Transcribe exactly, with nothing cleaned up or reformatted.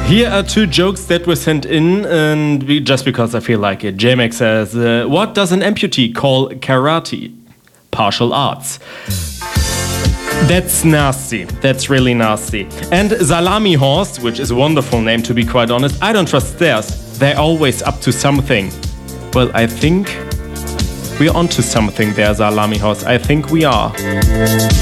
Here are two jokes that were sent in, and we, just because I feel like it. J-Max says, uh, what does an amputee call karate? Partial arts. That's nasty. That's really nasty. And Salami Horse, which is a wonderful name to be quite honest, I don't trust theirs. They're always up to something. Well, I think we're onto something there, Salami Horse. I think we are.